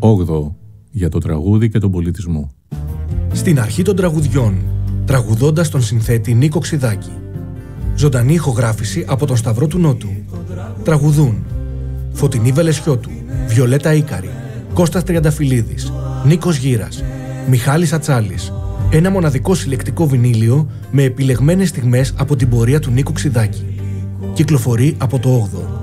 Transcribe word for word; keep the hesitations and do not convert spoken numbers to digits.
όγδοο για το τραγούδι και τον πολιτισμό. Στην αρχή των τραγουδιών, τραγουδώντας τον συνθέτη Νίκο Ξιδάκη. Ζωντανή ηχογράφηση από τον Σταυρό του Νότου. Τραγουδούν Φωτεινή Βελεσιώτου, Βιολέτα Ίκαρη, Κώστας Τριανταφυλλίδης, Νίκος Γύρας, Μιχάλης Ατσάλης. Ένα μοναδικό συλλεκτικό βινίλιο με επιλεγμένες στιγμές από την πορεία του Νίκου Ξιδάκη. Κυκλοφορεί από το όγδοο.